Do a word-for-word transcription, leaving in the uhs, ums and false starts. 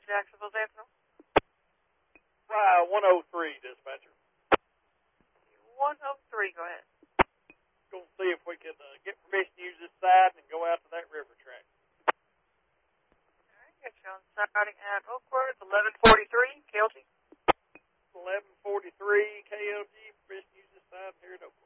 Jacksonville, Sentinel. Uh, one oh three, dispatcher. one oh three, go ahead. Go see if we can uh, get permission to use this side and go out to that river track. All right, got you on starting at Oakwood, eleven forty-three, K L G. eleven forty-three, K L G, permission to use this side here at Oakwood.